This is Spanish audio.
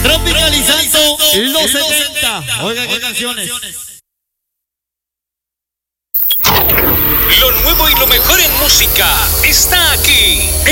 Tropicalizando los 70. Oiga qué canciones. Lo nuevo y lo mejor en música está aquí